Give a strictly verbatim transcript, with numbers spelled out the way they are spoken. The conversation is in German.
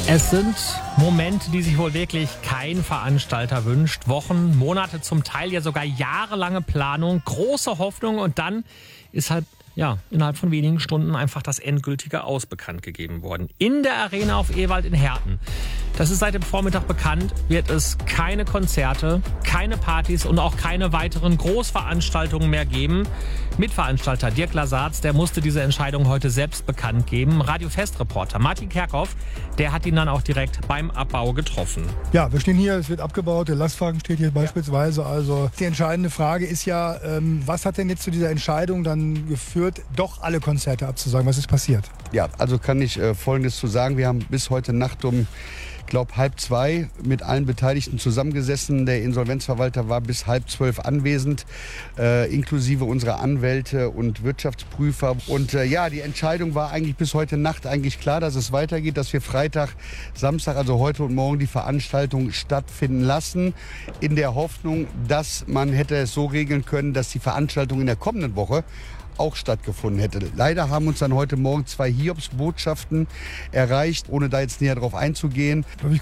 Es sind Momente, die sich wohl wirklich kein Veranstalter wünscht. Wochen, Monate, zum Teil ja sogar jahrelange Planung, große Hoffnung und dann ist halt ja, innerhalb von wenigen Stunden einfach das endgültige Aus bekannt gegeben worden. In der Arena auf Ewald in Herten. Das ist seit dem Vormittag bekannt, wird es keine Konzerte, keine Partys und auch keine weiteren Großveranstaltungen mehr geben. Mitveranstalter Dirk Lasatz, der musste diese Entscheidung heute selbst bekannt geben. Radio-Fest-Reporter Martin Kerkhoff, der hat ihn dann auch direkt beim Abbau getroffen. Ja, wir stehen hier, es wird abgebaut, der Lastwagen steht hier beispielsweise. Also die entscheidende Frage ist ja, ähm, was hat denn jetzt zu dieser Entscheidung dann geführt, doch alle Konzerte abzusagen? Was ist passiert? Ja, also kann ich äh, Folgendes zu sagen. Wir haben bis heute Nacht um, ich glaube, halb zwei mit allen Beteiligten zusammengesessen. Der Insolvenzverwalter war bis halb zwölf anwesend, äh, inklusive unserer Anwälte und Wirtschaftsprüfer. Und äh, ja, die Entscheidung war eigentlich bis heute Nacht eigentlich klar, dass es weitergeht, dass wir Freitag, Samstag, also heute und morgen die Veranstaltung stattfinden lassen, in der Hoffnung, dass man hätte es so regeln können, dass die Veranstaltung in der kommenden Woche auch stattgefunden hätte. Leider haben uns dann heute Morgen zwei Hiobsbotschaften erreicht, ohne da jetzt näher drauf einzugehen.